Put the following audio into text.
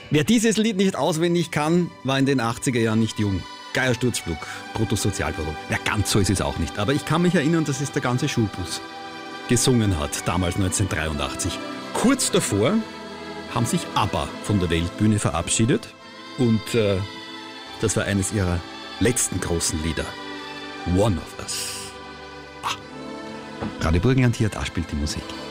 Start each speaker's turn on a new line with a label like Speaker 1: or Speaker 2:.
Speaker 1: Wer dieses Lied nicht auswendig kann, war in den 80er Jahren nicht jung. Geiersturzflug, Bruttosozialprodukt. Ja, ganz so ist es auch nicht. Aber ich kann mich erinnern, dass es der ganze Schulbus gesungen hat, damals 1983. Kurz davor haben sich ABBA von der Weltbühne verabschiedet. Und das war eines ihrer letzten großen Lieder. One of Us. Radio Burgenland hier, da spielt die Musik.